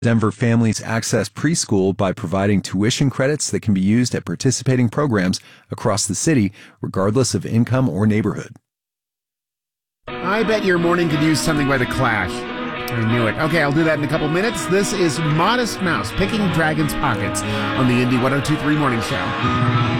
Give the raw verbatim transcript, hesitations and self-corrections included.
Denver families access preschool by providing tuition credits that can be used at participating programs across the city, regardless of income or neighborhood. I bet your morning could use something by The Clash. I knew it. Okay, I'll do that in a couple minutes. This is Modest Mouse, Picking Dragon's Pockets on the Indy one oh two point three Morning Show.